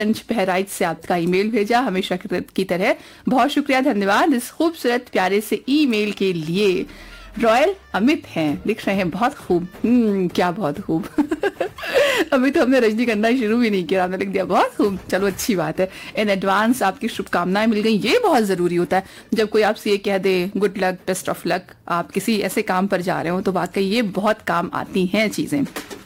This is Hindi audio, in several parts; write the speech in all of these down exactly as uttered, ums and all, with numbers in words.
बहराइच से आपका ईमेल भेजा, हमेशा की तरह बहुत शुक्रिया, धन्यवाद इस खूबसूरत प्यारे से ईमेल के लिए। रॉयल अमित हैं, लिख रहे हैं बहुत खूब। हम्म क्या बहुत खूब अभी तो हमने रजनीगंधा शुरू भी नहीं किया, आपने लिख दिया बहुत खूब। चलो अच्छी बात है, इन एडवांस आपकी शुभकामनाएं मिल गई, ये बहुत जरूरी होता है। जब कोई आपसे ये कह दे good luck, best of luck, आप किसी ऐसे काम पर जा रहे हो, तो वाकई ये बहुत काम आती हैं चीजें।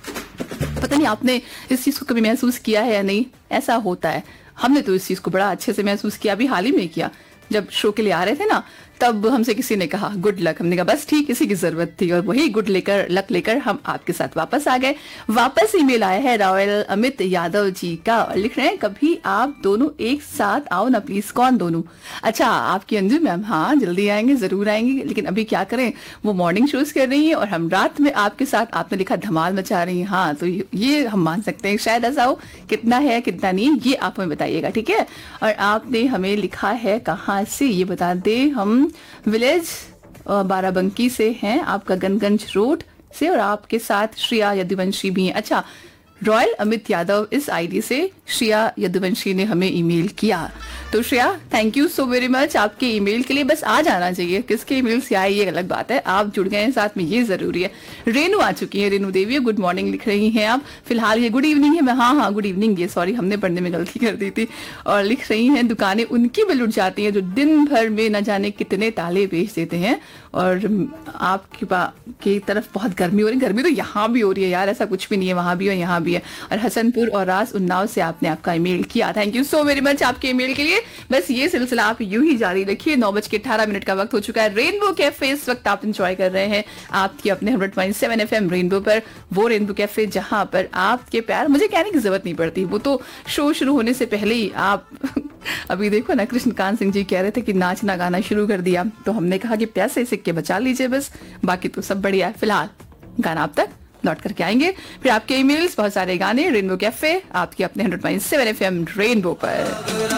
पता नहीं आपने इस चीज को कभी महसूस किया है या नहीं, ऐसा होता है। हमने तो इस चीज को बड़ा अच्छे से महसूस किया, अभी हाल ही में किया। जब शो के लिए आ रहे थे ना, तब हमसे किसी ने कहा गुड लक, हमने कहा बस ठीक, किसी की जरूरत थी, और वही गुड लेकर लक लेकर हम आपके साथ वापस आ गए। वापस ईमेल आया है रॉयल अमित यादव जी का, और लिख रहे हैं कभी आप दोनों एक साथ आओ ना प्लीज। कौन दोनों? अच्छा, आपकी अंजू मैम। हाँ जल्दी आएंगे, जरूर आएंगे, लेकिन अभी क्या करें, वो मॉर्निंग शोज कर रही है और हम रात में आपके साथ, आपने लिखा धमाल मचा रही है। हाँ तो ये हम मान सकते हैं, शायद ऐसा हो। कितना है कितना नहीं ये आप हमें बताइएगा, ठीक है। और आपने हमें लिखा है कहाँ से ये बता दे। हम विलेज बाराबंकी से हैं, आपका गनगंज रोड से, और आपके साथ श्रेया यदुवंशी भी हैं। अच्छा, रॉयल अमित यादव इस आईडी से श्रेया यदुवंशी ने हमें ईमेल किया। तो Shreya, thank you so very much आपके ईमेल के लिए। बस आ जाना चाहिए, किसके ईमेल से आए ये अलग बात है, आप जुड़ गए हैं साथ में, ये जरूरी है। रेनू आ चुकी है, रेनू देवी गुड मॉर्निंग लिख रही हैं आप। फिलहाल ये गुड इवनिंग है, मैं हाँ हाँ गुड इवनिंग, ये सॉरी हमने पढ़ने में गलती कर दी थी। और लिख रही हैं दुकानें उनकी भी लुट जाती हैं जो दिन भर में न जाने कितने ताले बेच देते हैं। और आपकी की तरफ बहुत गर्मी हो रही है। गर्मी तो यहाँ भी हो रही है यार, ऐसा कुछ भी नहीं है, वहां भी है यहाँ भी है। और हसनपुर और रास उन्नाव से आपने आपका ईमेल किया, thank you so very much आपके ईमेल के लिए। बस ये सिलसिला आप यूं ही जारी रखिए। नौ बज के अठारह मिनट का वक्त हो चुका है। रेनबो कैफे इस वक्त आप एंजॉय कर रहे हैं आपकी अपने hundred point seven F M rainbow पर। वो रेनबो कैफे जहां पर आपके प्यार, मुझे कहने की जरूरत नहीं पड़ती, वो तो शो शुरू होने से पहले ही आप अभी देखो ना, कृष्णकांत सिंह जी कह रहे थे कि नाचना गाना शुरू कर दिया, तो हमने कहा कि पैसे सिक्के बचा लीजिए बस, बाकी तो सब बढ़िया है। फिलहाल गाना आप तक लौट करके आएंगे, फिर आपके ईमेल्स, बहुत सारे गाने। रेनबो कैफे आपके अपने hundred point seven F M rainbow पर।